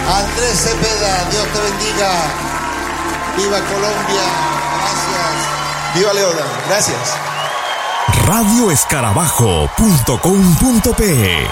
Andrés Cepeda, Dios te bendiga. Viva Colombia. Gracias. Viva Leona. Gracias. radioescarabajo.com.pe